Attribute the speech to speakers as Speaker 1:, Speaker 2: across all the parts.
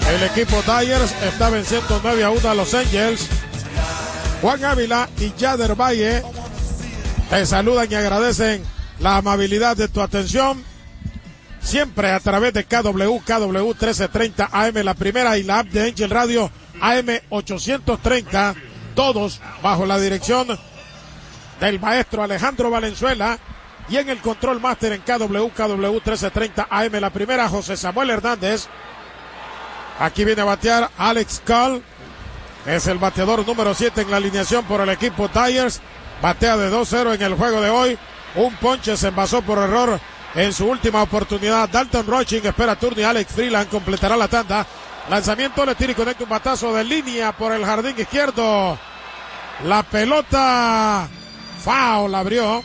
Speaker 1: El equipo Dyers está venciendo 9-1 a Los Angels. Juan Ávila y Yader Valle te saludan y agradecen la amabilidad de tu atención. Siempre a través de KW 1330 AM, la primera, y la app de Angel Radio AM 830. Todos bajo la dirección del maestro Alejandro Valenzuela. Y en el control máster en KW 1330 AM, la primera, José Samuel Hernández. Aquí viene a batear Alex Call. Es el bateador número 7 en la alineación por el equipo Tigers. Batea de 2-0 en el juego de hoy. Un ponche se envasó por error en su última oportunidad. Dalton Roaching espera turno y Alex Freeland completará la tanda. Lanzamiento, le tira y conecta un batazo de línea por el jardín izquierdo. La pelota foul, abrió.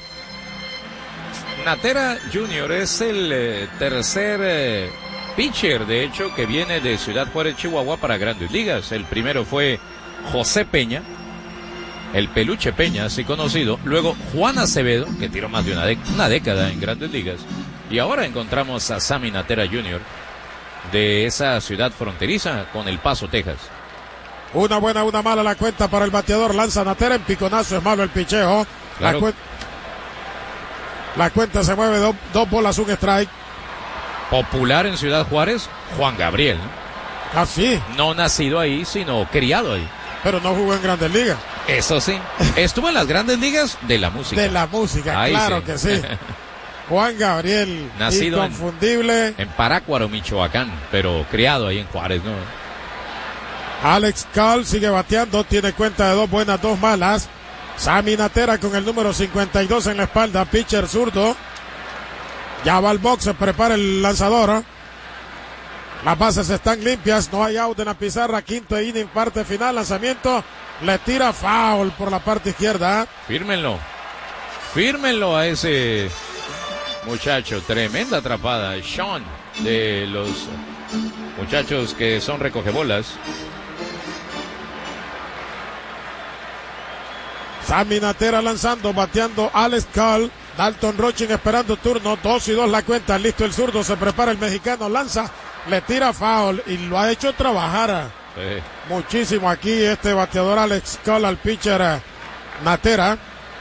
Speaker 2: Natera Jr. es el tercer pitcher, de hecho, que viene de Ciudad Juárez, Chihuahua, para Grandes Ligas. El primero fue José Peña, el Peluche Peña, así conocido. Luego Juan Acevedo, que tiró más de una década en Grandes Ligas. Y ahora encontramos a Sammy Natera Jr. de esa ciudad fronteriza con El Paso, Texas.
Speaker 1: Una buena, una mala la cuenta para el bateador. Lanza Natera, en piconazo es malo el picheo.
Speaker 2: Claro.
Speaker 1: La cuenta se mueve, dos bolas, un strike.
Speaker 2: Popular en Ciudad Juárez, Juan Gabriel.
Speaker 1: Ah, sí.
Speaker 2: No nacido ahí, sino criado ahí.
Speaker 1: Pero no jugó en Grandes Ligas.
Speaker 2: Eso sí. Estuvo en las Grandes Ligas de la música.
Speaker 1: De la música, ahí claro sí. Que sí. Juan Gabriel,
Speaker 2: nacido
Speaker 1: inconfundible.
Speaker 2: En Parácuaro, Michoacán, pero criado ahí en Juárez, ¿no?
Speaker 1: Alex Call sigue bateando, tiene cuenta de dos buenas, dos malas. Sammy Natera con el número 52 en la espalda, pitcher zurdo. Ya va al box, se prepara el lanzador. Las bases están limpias, no hay out en la pizarra, quinto inning, parte final, lanzamiento. Le tira foul por la parte izquierda.
Speaker 2: Fírmenlo a ese muchacho, tremenda atrapada. Sean, de los muchachos que son recogebolas.
Speaker 1: Sammy Natera lanzando, bateando Alex Call. Dalton Roaching esperando turno, 2-2 la cuenta, listo el zurdo, se prepara el mexicano, lanza, le tira foul y lo ha hecho trabajar muchísimo aquí este bateador Alex Call al pitcher Natera.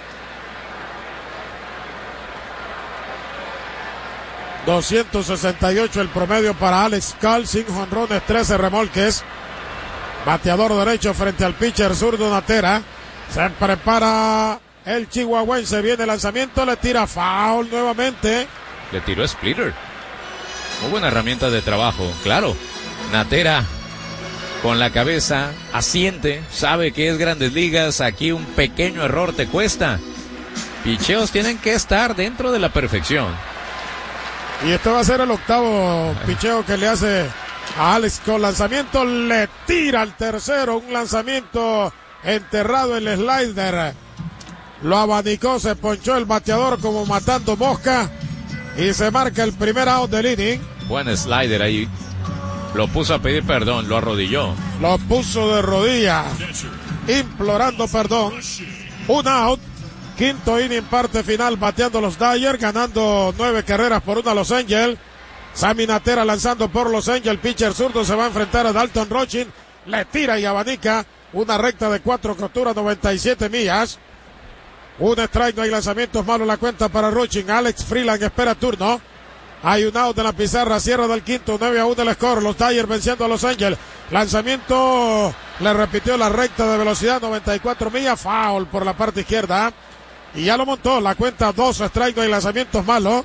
Speaker 1: .268 el promedio para Alex Call, 5 jonrones, 13 remolques. Bateador derecho frente al pitcher zurdo Natera. Se prepara el chihuahuense, viene el lanzamiento, le tira foul nuevamente.
Speaker 2: Le tiró splitter. Muy buena herramienta de trabajo, claro. Natera con la cabeza asiente, sabe que es Grandes Ligas, aquí un pequeño error te cuesta. Picheos tienen que estar dentro de la perfección.
Speaker 1: Y este va a ser el octavo picheo que le hace a Alex con lanzamiento, le tira al tercero, un lanzamiento enterrado en el slider. Lo abanicó, se ponchó el bateador como matando mosca y se marca el primer out del inning.
Speaker 2: Buen slider ahí. Lo puso a pedir perdón, lo arrodilló.
Speaker 1: Lo puso de rodillas, implorando perdón. Un out. Quinto inning, parte final, bateando los Dyers, ganando 9 carreras por 1 a Los Angels. Sammy Natera lanzando por Los Angels, pitcher zurdo se va a enfrentar a Dalton Roaching. Le tira y abanica. Una recta de 4 costuras, 97 millas. Un strike, no hay lanzamientos, malo la cuenta para Roaching. Alex Freeland espera turno. Hay un out en la pizarra, cierra del quinto, 9-1 el score. Los Tigers venciendo a Los Angels. Lanzamiento, le repitió la recta de velocidad, 94 millas. Foul por la parte izquierda. Y ya lo montó, la cuenta 2 strike, no hay lanzamientos, malo.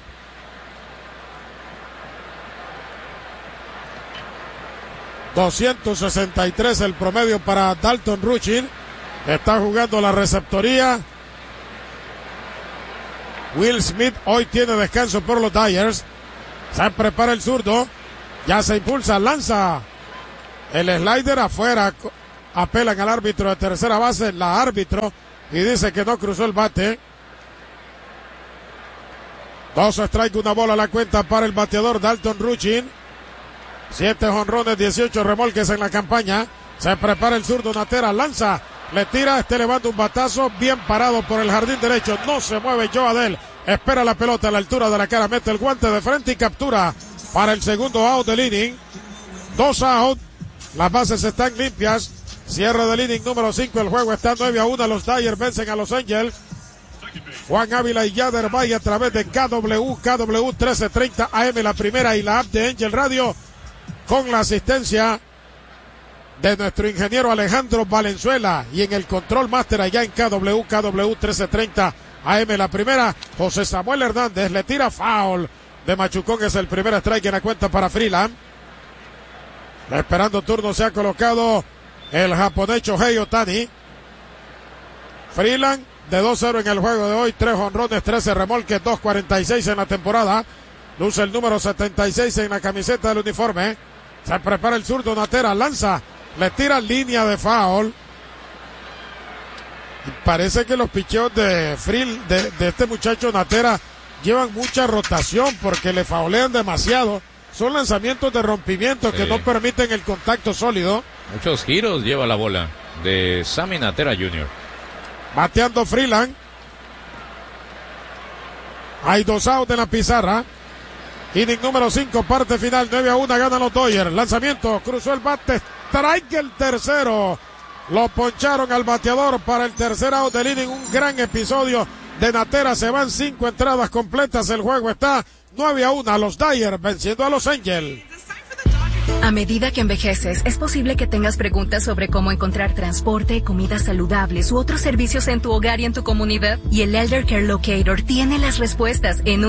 Speaker 1: .263 el promedio para Dalton Roaching. Está jugando la receptoría. Will Smith hoy tiene descanso por los Dyers. Se prepara el zurdo. Ya se impulsa, lanza el slider afuera. Apelan al árbitro de tercera base, la árbitro, y dice que no cruzó el bate. 2 strike, una bola a la cuenta para el bateador Dalton Roaching. 7 jonrones, 18 remolques en la campaña. Se prepara el zurdo Natera, lanza, le tira, levanta un batazo, bien parado por el jardín derecho, no se mueve Joe Adell, espera la pelota a la altura de la cara, mete el guante de frente y captura para el segundo out del inning. 2 out, Las bases están limpias. Cierre del inning número 5. El juego está 9-1. Los Dyers vencen a los Angels. Juan Ávila y Yader Valle a través de KW 1330 AM, la primera, y la app de Angel Radio, con la asistencia de nuestro ingeniero Alejandro Valenzuela, y en el control máster allá en KW 1330 AM, la primera, José Samuel Hernández le tira foul de Machucón. Es el primer strike en la cuenta para Freeland. Esperando turno se ha colocado el japonés Shohei Ohtani. Freeland de 2-0 en el juego de hoy, 3 jonrones, 13 remolques, 2.46 en la temporada. Luce el número 76 en la camiseta del uniforme. Se prepara el zurdo Natera, lanza, le tira línea de foul. Y parece que los picheos de este muchacho Natera llevan mucha rotación porque le faulean demasiado. Son lanzamientos de rompimiento que no permiten el contacto sólido.
Speaker 2: Muchos giros lleva la bola de Sammy Natera Jr.
Speaker 1: Bateando Freeland. Hay 2 outs en la pizarra. Inning número 5, parte final, 9-1, ganan los Dodgers. Lanzamiento, cruzó el bate, strike el tercero. Lo poncharon al bateador para el tercer out del inning. Un gran episodio de Natera. Se van 5 entradas completas. El juego está 9-1. Los Dodgers venciendo a los Angels.
Speaker 3: A medida que envejeces, es posible que tengas preguntas sobre cómo encontrar transporte, comidas saludables u otros servicios en tu hogar y en tu comunidad. Y el Elder Care Locator tiene las respuestas en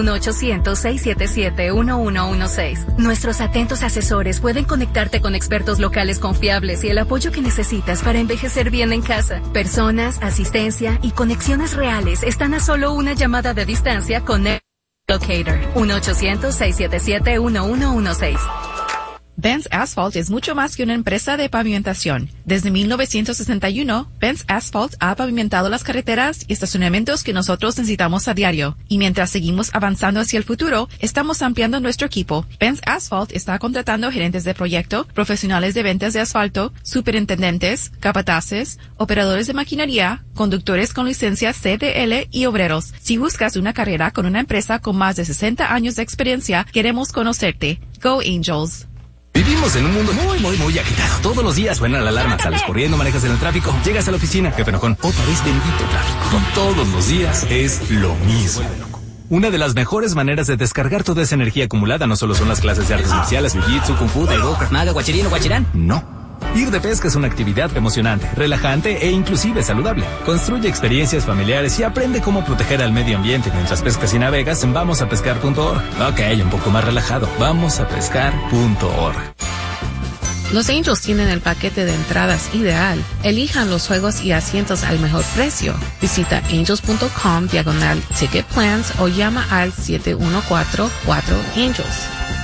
Speaker 3: 1-800-677-1116. Nuestros atentos asesores pueden conectarte con expertos locales confiables y el apoyo que necesitas para envejecer bien en casa. Personas, asistencia y conexiones reales están a solo una llamada de distancia con el Locator. 1-800-677-1116.
Speaker 4: Benz Asphalt es mucho más que una empresa de pavimentación. Desde 1961, Benz Asphalt ha pavimentado las carreteras y estacionamientos que nosotros necesitamos a diario. Y mientras seguimos avanzando hacia el futuro, estamos ampliando nuestro equipo. Benz Asphalt está contratando gerentes de proyecto, profesionales de ventas de asfalto, superintendentes, capataces, operadores de maquinaria, conductores con licencia CDL y obreros. Si buscas una carrera con una empresa con más de 60 años de experiencia, queremos conocerte. Go Angels.
Speaker 5: Vivimos en un mundo muy agitado. Todos los días suena la alarma, sales corriendo, manejas en el tráfico, llegas a la oficina, jefe enojón, otra vez bendito tráfico. Todos los días es lo mismo. Una de las mejores maneras de descargar toda esa energía acumulada no solo son las clases de artes marciales, jiu-jitsu, kung fu, taekwondo, krav maga, guachirín o guachirán. No. Ir de pesca es una actividad emocionante, relajante e inclusive saludable. Construye experiencias familiares y aprende cómo proteger al medio ambiente mientras pescas y navegas en vamosapescar.org. Ok, un poco más relajado. Vamosapescar.org.
Speaker 6: Los Angels tienen el paquete de entradas ideal. Elijan los juegos y asientos al mejor precio. Visita angels.com/ticket plans o llama al 714-4-ANGELS.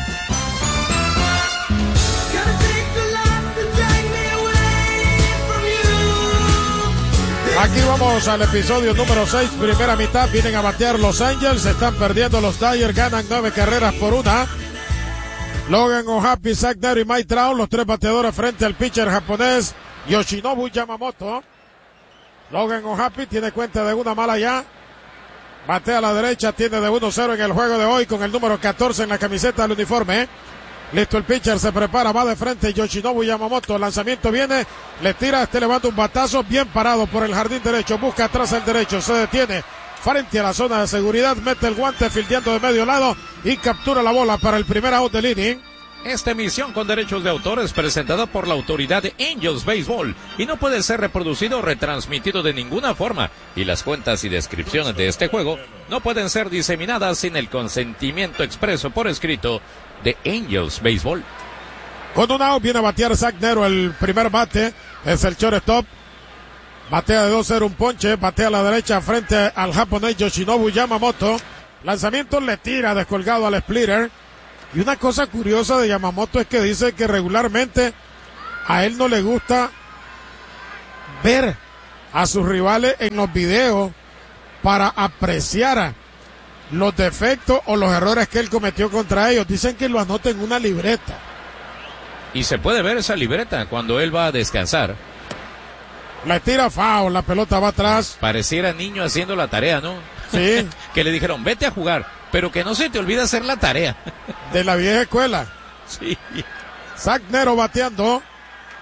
Speaker 1: Aquí vamos al episodio número 6, primera mitad. Vienen a batear los Angels, están perdiendo los Dodgers, ganan 9-1. Logan O'Happy, Zach Nero y Mike Trout, los 3 bateadores frente al pitcher japonés Yoshinobu Yamamoto. Logan O'Happy tiene cuenta de una mala ya. Batea a la derecha, tiene de 1-0 en el juego de hoy con el número 14 en la camiseta del uniforme. Listo el pitcher, se prepara, va de frente Yoshinobu Yamamoto, el lanzamiento viene, le tira, levanta un batazo, bien parado por el jardín derecho, busca atrás el derecho, se detiene frente a la zona de seguridad, mete el guante fildeando de medio lado y captura la bola para el primer out del inning.
Speaker 2: Esta emisión con derechos de autor es presentada por la autoridad de Angels Baseball y no puede ser reproducido o retransmitido de ninguna forma, y las cuentas y descripciones de este juego no pueden ser diseminadas sin el consentimiento expreso por escrito de Angels Baseball.
Speaker 1: Con un out viene a batear Zach Nero, el primer bate, es el shortstop. Batea de 2-0 un ponche, batea a la derecha frente al japonés Yoshinobu Yamamoto. Lanzamiento le tira descolgado al splitter. Y una cosa curiosa de Yamamoto es que dice que regularmente a él no le gusta ver a sus rivales en los videos para apreciar los defectos o los errores que él cometió contra ellos. Dicen que lo anota en una libreta.
Speaker 2: Y se puede ver esa libreta cuando él va a descansar.
Speaker 1: Le tira foul, la pelota va atrás.
Speaker 2: Pareciera niño haciendo la tarea, ¿no?
Speaker 1: Sí.
Speaker 2: Que le dijeron, vete a jugar, pero que no se te olvide hacer la tarea.
Speaker 1: De la vieja escuela.
Speaker 2: Sí.
Speaker 1: Zach Nero bateando.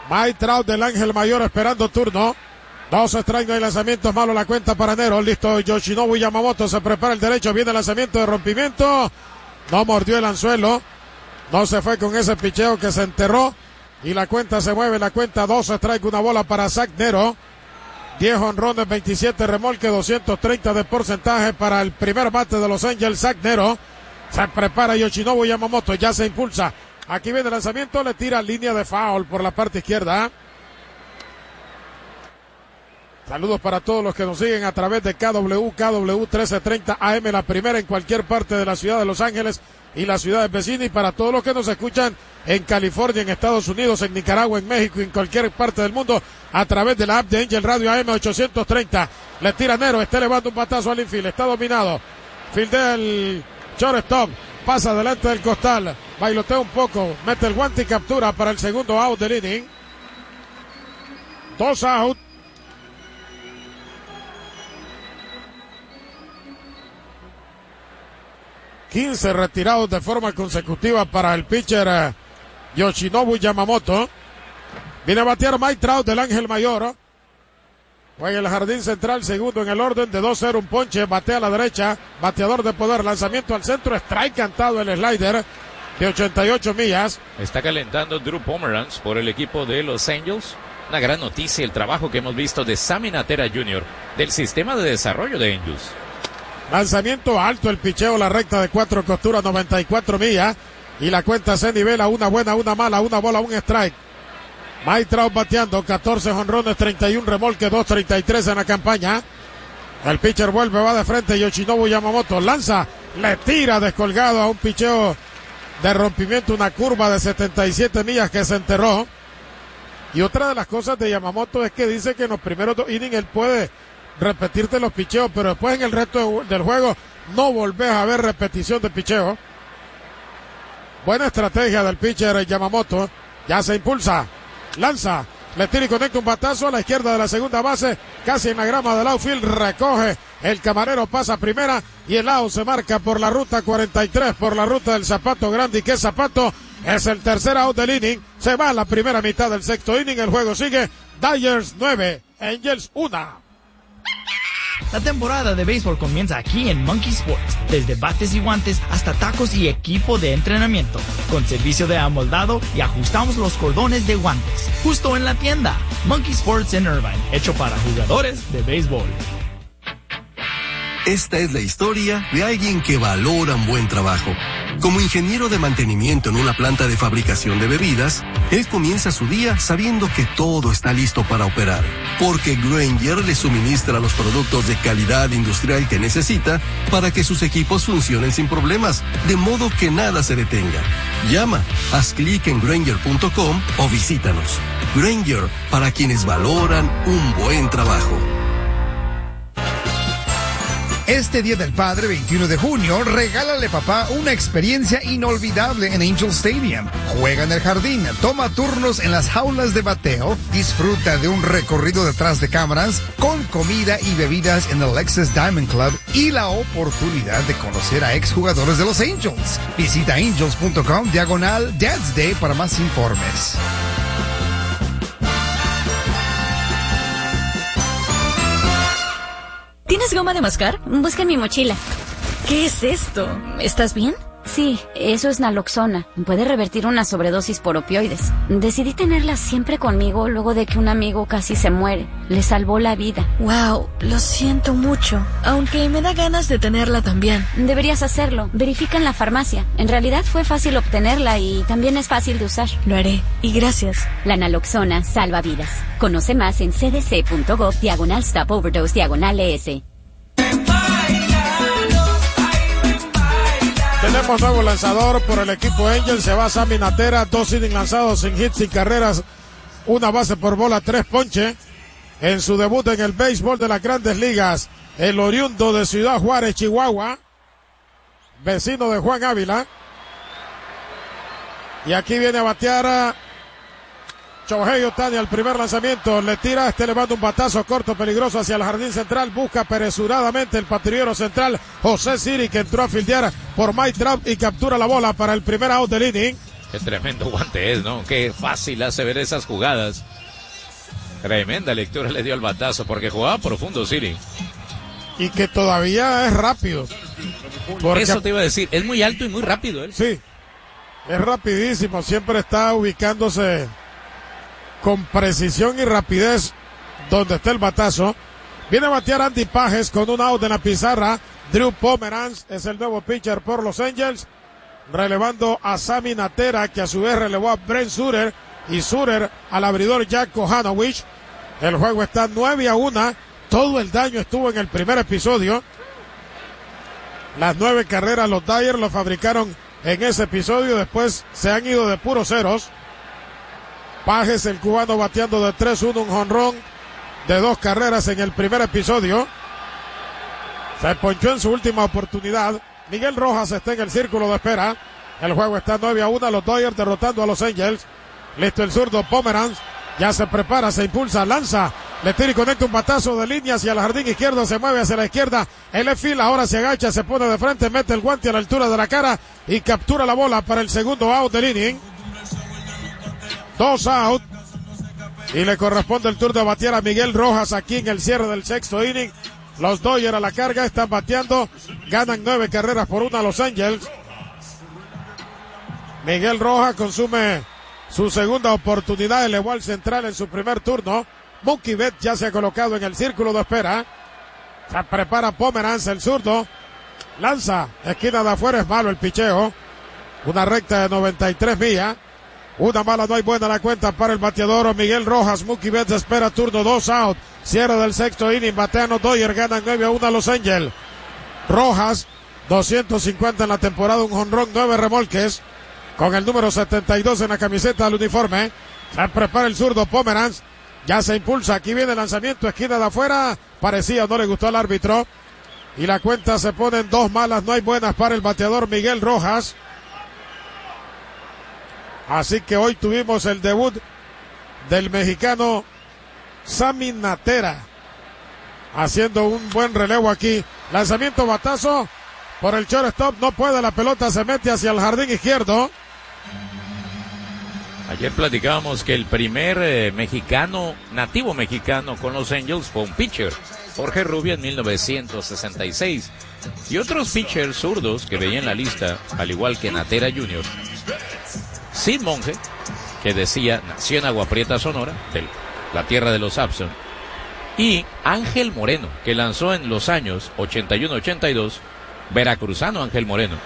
Speaker 1: Mike Trout del Ángel Mayor esperando turno. 2 strikes, no hay lanzamientos, malo la cuenta para Nero. Listo, Yoshinobu Yamamoto se prepara el derecho, viene el lanzamiento de rompimiento. No mordió el anzuelo. No se fue con ese picheo que se enterró. Y la cuenta se mueve, la cuenta 2 strikes, una bola para Zach Nero. 10 honrones, 27 remolques, 230 de porcentaje para el primer bate de Los Angels, Zach Nero. Se prepara Yoshinobu Yamamoto, ya se impulsa. Aquí viene el lanzamiento, le tira línea de foul por la parte izquierda. Saludos para todos los que nos siguen a través de KW 1330 AM, la primera en cualquier parte de la ciudad de Los Ángeles y las ciudades vecinas, y para todos los que nos escuchan en California, en Estados Unidos, en Nicaragua, en México y en cualquier parte del mundo a través de la app de Angel Radio AM 830. Le tira Nero, está elevando un batazo al infield, está dominado. Fildea el shortstop, pasa delante del costal, bailotea un poco, mete el guante y captura para el segundo out del inning. 2 out. ...15 retirados de forma consecutiva para el pitcher Yoshinobu Yamamoto. Viene a batear Mike Trout del Ángel Mayor. Juega el jardín central, segundo en el orden de 2-0, un ponche, batea a la derecha, bateador de poder, lanzamiento al centro, strike cantado el slider de 88 millas.
Speaker 2: Está calentando Drew Pomeranz por el equipo de Los Angels. Una gran noticia el trabajo que hemos visto de Sammy Natera Jr. del sistema de desarrollo de Angels.
Speaker 1: Lanzamiento alto, el picheo, la recta de 4 costuras, 94 millas. Y la cuenta se nivela, una buena, una mala, una bola, un strike. Mike Trout bateando, 14 jonrones, 31 remolques, 2.33 en la campaña. El pitcher vuelve, va de frente, Yoshinobu Yamamoto lanza, le tira descolgado a un picheo de rompimiento, una curva de 77 millas que se enterró. Y otra de las cosas de Yamamoto es que dice que en los primeros 2 innings él puede repetirte los picheos, pero después en el resto del juego no volvés a ver repetición de picheo. Buena estrategia del pitcher Yamamoto. Ya se impulsa, lanza, le tira y conecta un batazo a la izquierda de la segunda base, casi en la grama del outfield, recoge el camarero, pasa a primera y el out se marca por la ruta 43, por la ruta del Zapato Grande. Y que Zapato es el tercer out del inning. Se va a la primera mitad del sexto inning, el juego sigue. Dodgers 9, Angels 1.
Speaker 7: La temporada de béisbol comienza aquí en Monkey Sports, desde bates y guantes hasta tacos y equipo de entrenamiento, con servicio de amoldado y ajustamos los cordones de guantes, justo en la tienda. Monkey Sports en Irvine, hecho para jugadores de béisbol.
Speaker 8: Esta es la historia de alguien que valora un buen trabajo. Como ingeniero de mantenimiento en una planta de fabricación de bebidas, él comienza su día sabiendo que todo está listo para operar, porque Grainger le suministra los productos de calidad industrial que necesita para que sus equipos funcionen sin problemas, de modo que nada se detenga. Llama, haz clic en Grainger.com o visítanos. Grainger, para quienes valoran un buen trabajo.
Speaker 9: Este Día del Padre, 21 de junio, regálale papá una experiencia inolvidable en Angel Stadium. Juega en el jardín, toma turnos en las jaulas de bateo, disfruta de un recorrido detrás de cámaras, con comida y bebidas en el Lexus Diamond Club y la oportunidad de conocer a exjugadores de los Angels. Visita angels.com/Dad's Day para más informes.
Speaker 10: ¿Tienes goma de mascar?
Speaker 11: Busca en mi mochila.
Speaker 10: ¿Qué es esto? ¿Estás bien?
Speaker 11: Sí, eso es naloxona. Puede revertir una sobredosis por opioides. Decidí tenerla siempre conmigo luego de que un amigo casi se muere. Le salvó la vida.
Speaker 10: Wow, lo siento mucho. Aunque me da ganas de tenerla también.
Speaker 11: Deberías hacerlo. Verifica en la farmacia. En realidad fue fácil obtenerla y también es fácil de usar.
Speaker 10: Lo haré. Y gracias.
Speaker 11: La naloxona salva vidas. Conoce más en cdc.gov/stop overdose/ES.
Speaker 1: Tenemos nuevo lanzador por el equipo Angel. Se va Sammy Natera, 2 innings lanzados sin hits, sin carreras, una base por bola, 3 ponches. En su debut en el béisbol de las Grandes Ligas, el oriundo de Ciudad Juárez, Chihuahua, vecino de Juan Ávila. Y aquí viene a batear a Shohei Ohtani al primer lanzamiento. Le tira, elevando un batazo corto, peligroso hacia el jardín central. Busca apresuradamente el patrullero central José Siri, que entró a fildear por Mike Trout y captura la bola para el primer out del inning.
Speaker 2: Qué tremendo guante es, ¿no? Qué fácil hace ver esas jugadas. Tremenda lectura le dio al batazo porque jugaba profundo Siri.
Speaker 1: Y que todavía es rápido.
Speaker 2: Eso te iba a decir, es muy alto y muy rápido él.
Speaker 1: Sí, es rapidísimo, siempre está ubicándose con precisión y rapidez donde está el batazo. Viene a batear Andy Pages con un out en la pizarra. Drew Pomeranz es el nuevo pitcher por Los Angels, relevando a Sammy Natera, que a su vez relevó a Brent Suter, y Suter al abridor Jack Kohanowicz. El juego está 9-1. Todo el daño estuvo en el primer episodio. Las 9 carreras los Dyers lo fabricaron en ese episodio. Después se han ido de puros ceros. Pages, el cubano, bateando de 3-1, un jonrón de 2 carreras en el primer episodio. Se ponchó en su última oportunidad. Miguel Rojas está en el círculo de espera. El juego está 9-1. Los Dodgers derrotando a los Angels. Listo el zurdo Pomeranz. Ya se prepara, se impulsa, lanza. Le tira y conecta un batazo de línea hacia el jardín izquierdo. Se mueve hacia la izquierda. El left field ahora se agacha, se pone de frente, mete el guante a la altura de la cara y captura la bola para el segundo out del inning. 2 out. Y le corresponde el turno de batear a Miguel Rojas aquí en el cierre del sexto inning. Los Dodgers a la carga, están bateando, ganan 9 carreras por 1 a Los Angels. Miguel Rojas consume su segunda oportunidad, elevó al central en su primer turno. Mookie Betts ya se ha colocado en el círculo de espera. Se prepara Pomeranz, el zurdo. Lanza, esquina de afuera, es malo el picheo. Una recta de 93 millas. Una mala, no hay buena la cuenta para el bateador Miguel Rojas. Mookie Betts espera turno, 2 out. Cierre del sexto inning, batean los Dodgers, ganan 9-1 a Los Angels. Rojas, 250 en la temporada, un jonrón, 9 remolques. Con el número 72 en la camiseta del uniforme. Se prepara el zurdo Pomeranz. Ya se impulsa, aquí viene el lanzamiento, esquina de afuera. Parecía, no le gustó al árbitro. Y la cuenta se pone en 2 malas, no hay buenas para el bateador Miguel Rojas. Así que hoy tuvimos el debut del mexicano Sammy Natera, haciendo un buen relevo aquí. Lanzamiento, batazo por el shortstop, no puede, la pelota se mete hacia el jardín izquierdo.
Speaker 2: Ayer platicábamos que el primer nativo mexicano con los Angels fue un pitcher, Jorge Rubio, en 1966. Y otros pitchers zurdos que veía en la lista, al igual que Natera Jr., Sid Monge, que decía, nació en Agua Prieta, Sonora, de la tierra de los Abson, y Ángel Moreno, que lanzó en los años 81-82, veracruzano Ángel Moreno.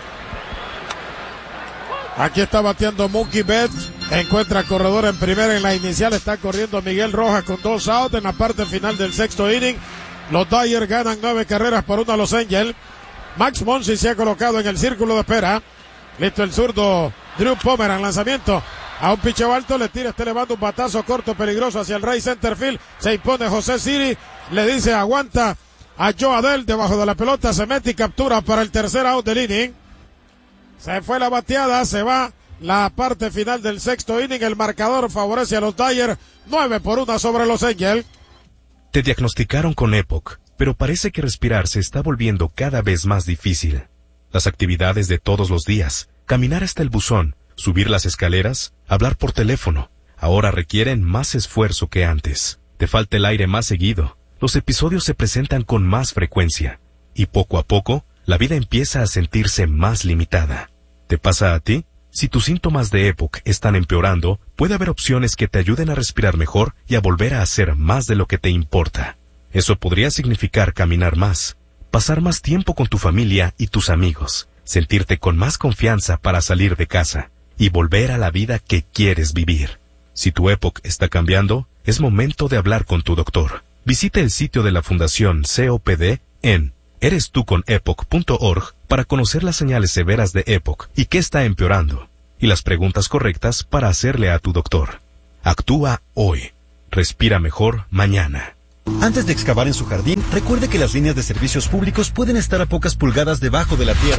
Speaker 1: Aquí está bateando Mookie Betts, encuentra corredor en primera, en la inicial está corriendo Miguel Rojas con 2 outs en la parte final del sexto inning. Los Dodgers ganan 9 carreras por 1 a Los Angels. Max Muncy se ha colocado en el círculo de espera. Listo el zurdo Drew Pomeranz, lanzamiento a un picheo alto, le tira, está elevando un batazo corto peligroso hacia el right center field. Se impone José Siri, le dice aguanta a Joe Adell, debajo de la pelota se mete y captura para el tercer out del inning. Se fue la bateada, se va la parte final del sexto inning. El marcador favorece a los Dodgers, 9-1 sobre Los Angels.
Speaker 12: Te diagnosticaron con EPOC, pero parece que respirar se está volviendo cada vez más difícil. Las actividades de todos los días, caminar hasta el buzón, subir las escaleras, hablar por teléfono, ahora requieren más esfuerzo que antes. Te falta el aire más seguido, los episodios se presentan con más frecuencia, y poco a poco, la vida empieza a sentirse más limitada. ¿Te pasa a ti? Si tus síntomas de EPOC están empeorando, puede haber opciones que te ayuden a respirar mejor y a volver a hacer más de lo que te importa. Eso podría significar caminar más, pasar más tiempo con tu familia y tus amigos, sentirte con más confianza para salir de casa y volver a la vida que quieres vivir. Si tu EPOC está cambiando, es momento de hablar con tu doctor. Visita el sitio de la Fundación COPD en erestuconepoc.org para conocer las señales severas de EPOC y qué está empeorando, y las preguntas correctas para hacerle a tu doctor. Actúa hoy. Respira mejor mañana.
Speaker 13: Antes de excavar en su jardín, recuerde que las líneas de servicios públicos pueden estar a pocas pulgadas debajo de la tierra.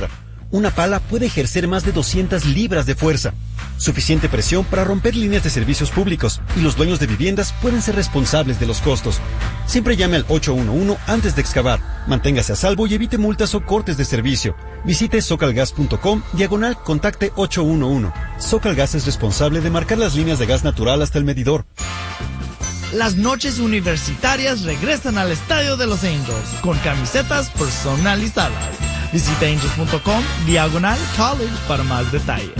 Speaker 13: una pala puede ejercer más de 200 libras de fuerza. Suficiente presión para romper líneas de servicios públicos, y los dueños de viviendas pueden ser responsables de los costos. Siempre llame al 811 antes de excavar. Manténgase a salvo y evite multas o cortes de servicio. Visite socalgas.com/contacte 811. Socalgas es responsable de marcar las líneas de gas natural hasta el medidor.
Speaker 7: Las noches universitarias regresan al Estadio de los Angels con camisetas personalizadas. Visita angels.com/college para más detalles.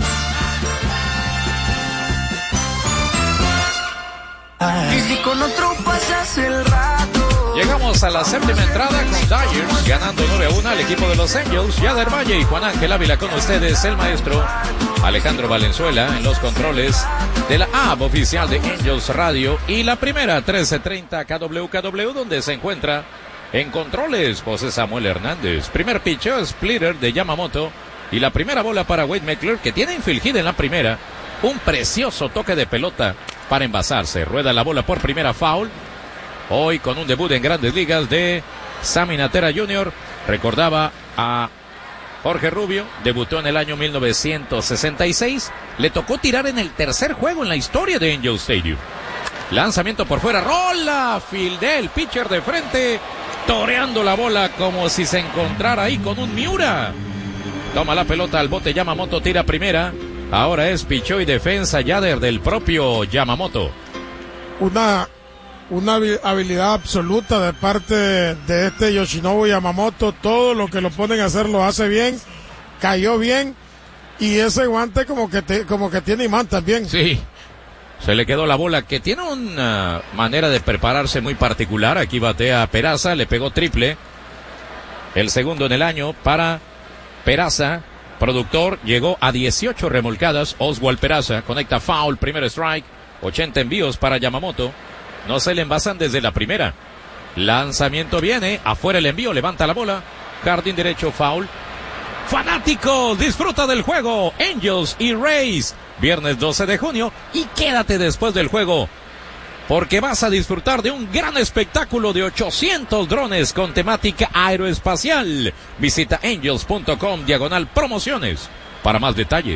Speaker 14: Y si con otro pasas el rato.
Speaker 2: Llegamos a la séptima entrada con Dodgers ganando 9-1 al equipo de los Angels. Yader Valle y Juan Ángel Ávila con ustedes, el maestro Alejandro Valenzuela en los controles de la app oficial de Angels Radio y la primera 1330 KWKW, donde se encuentra en controles José Samuel Hernández. Primer pitcher, splitter de Yamamoto, y la primera bola para Wade Meckler, que tiene infligida en la primera un precioso toque de pelota para envasarse. Rueda la bola por primera, foul. Hoy con un debut en Grandes Ligas de Sammy Natera Jr. Recordaba a Jorge Rubio, debutó en el año 1966. Le tocó tirar en el tercer juego en la historia de Angel Stadium. Lanzamiento por fuera, rola, fildea el pitcher de frente, toreando la bola como si se encontrara ahí con un Miura. Toma la pelota al bote Yamamoto, tira primera. Ahora es pichó y defensa Yader del propio Yamamoto.
Speaker 1: Una habilidad absoluta de parte de este Yoshinobu Yamamoto. Todo lo que lo ponen a hacer lo hace bien, cayó bien, y ese guante como que tiene imán también.
Speaker 2: Sí, se le quedó la bola, que tiene una manera de prepararse muy particular. Aquí batea a Peraza, le pegó triple, el segundo en el año para Peraza. Productor llegó a 18 remolcadas. Oswald Peraza conecta foul, primer strike, 80 envíos para Yamamoto. No se le envasan desde la primera. Lanzamiento viene, afuera el envío, levanta la bola. Jardín derecho, foul. Fanático, disfruta del juego. Angels y Rays, viernes 12 de junio. Y quédate después del juego, porque vas a disfrutar de un gran espectáculo de 800 drones con temática aeroespacial. Visita angels.com/promociones para más detalles.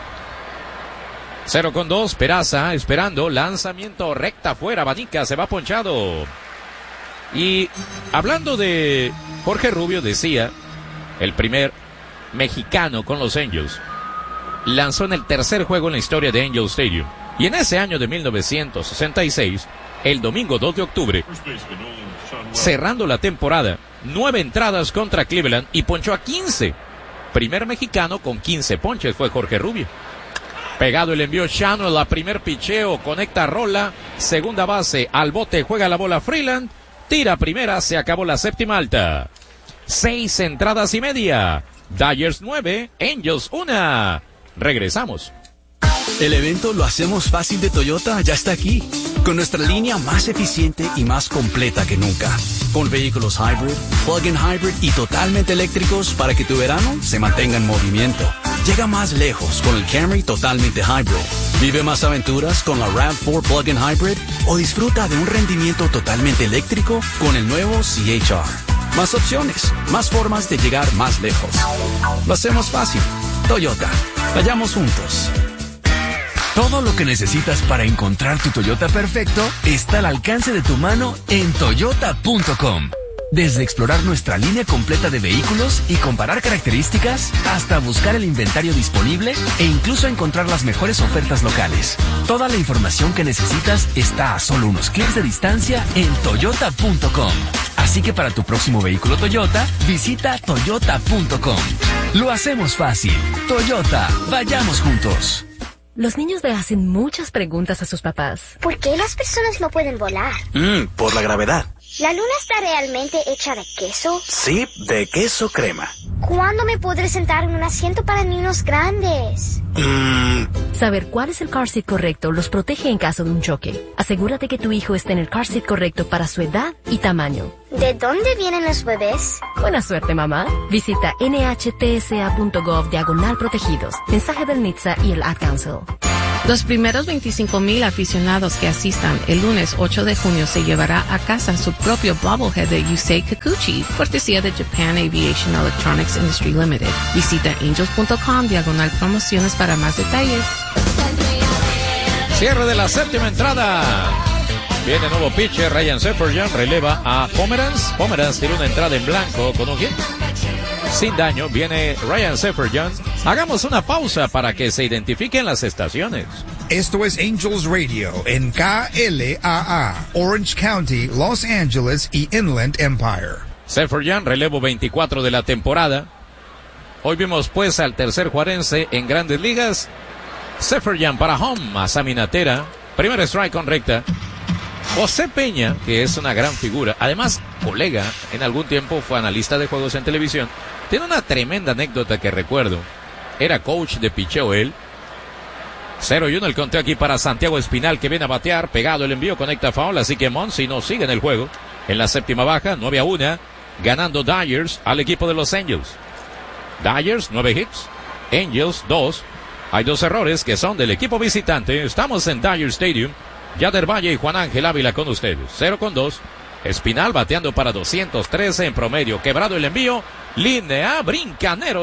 Speaker 2: 0-2, Peraza esperando, lanzamiento recta afuera, abanica, se va ponchado. Y hablando de Jorge Rubio, decía, el primer mexicano con los Angels, lanzó en el tercer juego en la historia de Angel Stadium. Y en ese año de 1966, el domingo 2 de octubre, cerrando la temporada, 9 entradas contra Cleveland y ponchó a 15. Primer mexicano con 15 ponches fue Jorge Rubio. Pegado el envío Shano, la primer picheo, conecta rola, segunda base, al bote, juega la bola Freeland, tira primera, se acabó la séptima alta. 6 entradas y media. Dodgers 9, Angels 1. Regresamos.
Speaker 5: El evento Lo Hacemos Fácil de Toyota ya está aquí, con nuestra línea más eficiente y más completa que nunca, con vehículos hybrid, plug-in hybrid y totalmente eléctricos para que tu verano se mantenga en movimiento. Llega más lejos con el Camry totalmente hybrid. Vive más aventuras con la RAV4 plug-in hybrid o disfruta de un rendimiento totalmente eléctrico con el nuevo CHR. Más opciones, más formas de llegar más lejos. Lo hacemos fácil. Toyota. Vayamos juntos.
Speaker 15: Todo lo que necesitas para encontrar tu Toyota perfecto está al alcance de tu mano en Toyota.com. Desde explorar nuestra línea completa de vehículos y comparar características, hasta buscar el inventario disponible e incluso encontrar las mejores ofertas locales. Toda la información que necesitas está a solo unos clics de distancia en Toyota.com. Así que para tu próximo vehículo Toyota, visita Toyota.com. Lo hacemos fácil. Toyota, vayamos juntos.
Speaker 16: Los niños le hacen muchas preguntas a sus papás.
Speaker 17: ¿Por qué las personas no pueden volar?
Speaker 15: Por la gravedad.
Speaker 17: ¿La luna está realmente hecha de queso?
Speaker 15: Sí, de queso crema.
Speaker 17: ¿Cuándo me podré sentar en un asiento para niños grandes?
Speaker 16: Saber cuál es el car seat correcto los protege en caso de un choque. Asegúrate que tu hijo esté en el car seat correcto para su edad y tamaño.
Speaker 17: ¿De dónde vienen los bebés?
Speaker 16: Buena suerte, mamá. Visita nhtsa.gov/protegidos. Mensaje del NHTSA y el Ad Council.
Speaker 6: Los primeros 25,000 aficionados que asistan el lunes 8 de junio se llevará a casa su propio bobblehead de Yusei Kikuchi, cortesía de Japan Aviation Electronics Industry Limited. Visita angels.com/promociones para más detalles.
Speaker 2: Cierre de la séptima entrada. Viene nuevo pitcher, Ryan Seferian releva a Pomeranz. Pomeranz tiene una entrada en blanco con un hit. Sin daño, viene Ryan Seferian. Hagamos una pausa para que se identifiquen las estaciones.
Speaker 9: Esto es Angels Radio en KLAA, Orange County, Los Angeles y Inland Empire.
Speaker 2: Seferian, relevo 24 de la temporada. Hoy vimos pues al tercer juarense en Grandes Ligas. Seferian para home, a Sammy Natera. Primer strike con recta. José Peña, que es una gran figura, además colega, en algún tiempo fue analista de juegos en televisión, tiene una tremenda anécdota que recuerdo. Era coach de picheo él. 0-1 el conteo aquí para Santiago Espinal, que viene a batear, pegado el envío, conecta foul, así que Monsi no sigue en el juego. En la séptima baja, 9-1, ganando Dodgers al equipo de Los Angels. Dodgers, 9 hits, Angels, 2. Hay 2 errores que son del equipo visitante. Estamos en Dodger Stadium. Yader Valle y Juan Ángel Ávila con ustedes. 0-2. Espinal bateando para 213 en promedio. Quebrado el envío. Línea, brincanero.